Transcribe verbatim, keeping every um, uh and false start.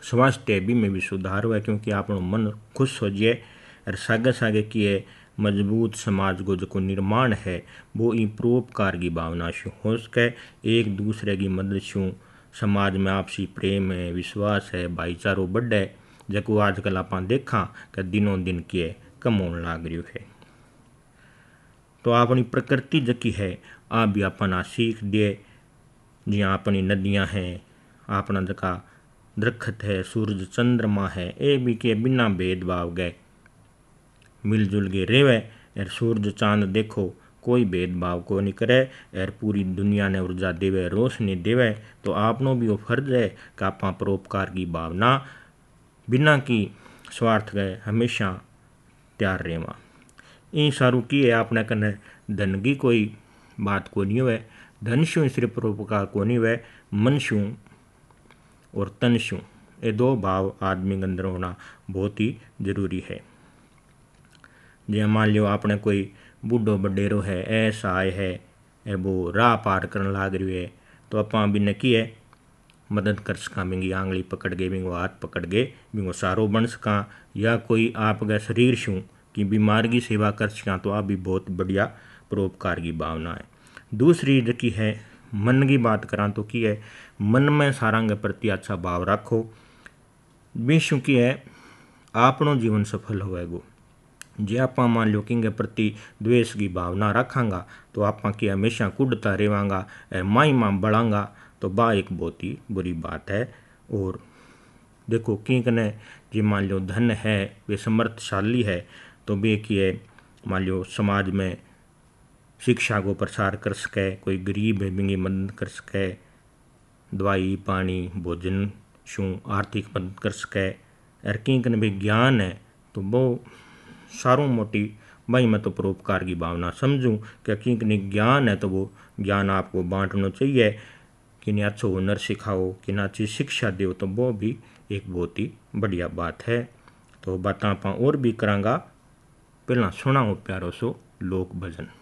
स्वास्थ्य भी में भी सुधार हुआ, क्योंकि आपनो मन खुश हो जाए और सागे सागे किए मजबूत समाज को जो निर्माण है वो इन परोपकार की भावना से हो सके। एक दूसरे की मदद से समाज में आपसी प्रेम है, विश्वास है, भाईचारो बढ़े, जो आजकल आप देखा कि दिनों दिन किए कम होने लग रही है। तो अपनी प्रकृति जकी है आ भी अपना सीख दिए, जिया अपनी नदियाँ हैं, अपना जका दरखत है, सूरज चंद्रमा है, ये भी के बिना भेदभाव गए मिलजुल के रेवे। और सूरज चांद देखो कोई भेदभाव को नहीं करे और पूरी दुनिया ने ऊर्जा देवे, रोशनी देवे। तो आपनो भी वो फर्ज है कि आप परोपकार की भावना बिना की स्वार्थ गए हमेशा तैयार रहेवा। इन सारू की है आपने कने धन की कोई बात को नहीं हुए, धन शू सिर्फ परोपकार को नहीं हुए, मन शू और तन शू ये दो भाव आदमी के अंदर होना बहुत ही जरूरी है। जे मान लियो आपने कोई बूढ़ो बडेरो है, ऐसा आए है ए वो राह पार करने लाग रही है, तो अपा बिने की है मदद कर सका, बिंगी आंगली पकड़ के, बिंगो हाथ पकड़ के बिंगो सारो बन सका, या कोई आपके शरीर शू की बीमार की सेवा कर सका, तो आप भी बहुत बढ़िया परोपकार की भावना है। दूसरी जकी है मन की बात करा तो की है मन में सारा के प्रति अच्छा भाव रखो, बिशु की है आपनो जीवन सफल होएगो। जे आप मान लो कि प्रति द्वेष की भावना रखांगा तो आप की हमेशा कुड़ता रहेंगा और माई माँ बढ़ांगा, तो बा एक बहुत ही बुरी बात है। और देखो कि ने जे मान लो धन है वे समर्थशाली है, तो वे की है मान लो समाज में शिक्षा को प्रसार कर सके, कोई गरीब है बिंगी मदद कर सके, दवाई पानी भोजन शू आर्थिक मदद कर सके। और कि कने भी ज्ञान है तो वो सारू मोटी भाई मैं तो परोपकार की भावना समझूँ कि कि ज्ञान है तो वो ज्ञान आपको बांटना चाहिए, कि अच्छो हुनर सिखाओ, कि अच्छी शिक्षा दो, तो वो भी एक बहुत ही बढ़िया बात है। तो बात आप और भी करांगा, पहला सुनाओ प्यारो सो लोक भजन।